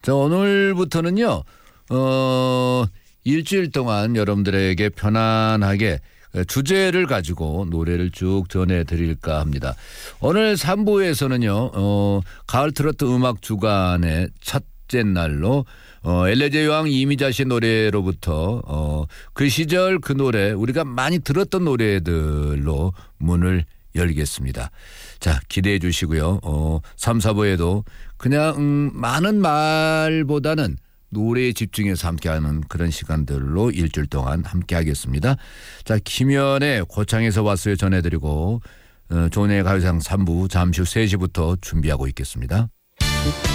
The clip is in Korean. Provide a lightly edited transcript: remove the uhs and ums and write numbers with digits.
자, 오늘부터는요, 일주일 동안 여러분들에게 편안하게 주제를 가지고 노래를 쭉 전해드릴까 합니다. 오늘 3부에서는요, 가을 트로트 음악 주간의 첫째 날로 엘레제 여왕 이미자 씨 노래로부터 그 시절 그 노래 우리가 많이 들었던 노래들로 문을 열겠습니다. 자, 기대해 주시고요. 3, 4부에도 그냥 많은 말보다는 노래에 집중해서 함께하는 그런 시간들로 일주일 동안 함께하겠습니다. 자, 김현의 고창에서 왔어요 전해드리고 조은의 가요상 3부 잠시 후 3시부터 준비하고 있겠습니다.